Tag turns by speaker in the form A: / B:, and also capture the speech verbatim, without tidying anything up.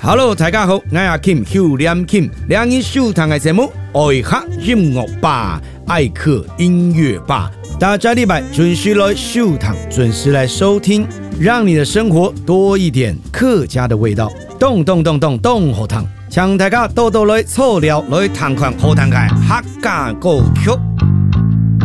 A: Hello， 大家好，我是 Kim 邱念 Kim， 两人收听的节目爱客音乐吧，爱客音乐吧。大家礼拜准时来收听，准时来收听，让你的生活多一点客家的味道。动动动动动好汤，请大家多多来凑料来谈看好谈开客家歌曲。